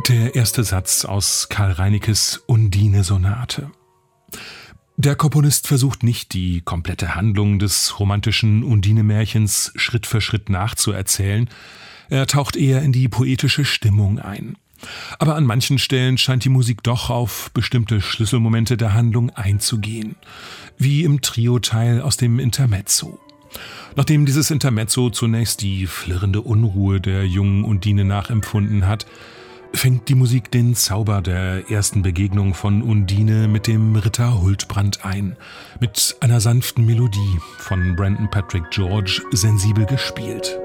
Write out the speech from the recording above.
Der erste Satz aus Karl Reinekes Undine-Sonate. Der Komponist versucht nicht, die komplette Handlung des romantischen Undine-Märchens Schritt für Schritt nachzuerzählen. Er taucht eher in die poetische Stimmung ein. Aber an manchen Stellen scheint die Musik doch auf bestimmte Schlüsselmomente der Handlung einzugehen, wie im Trio-Teil aus dem Intermezzo. Nachdem dieses Intermezzo zunächst die flirrende Unruhe der jungen Undine nachempfunden hat, fängt die Musik den Zauber der ersten Begegnung von Undine mit dem Ritter Huldbrand ein, mit einer sanften Melodie von Brandon Patrick George sensibel gespielt.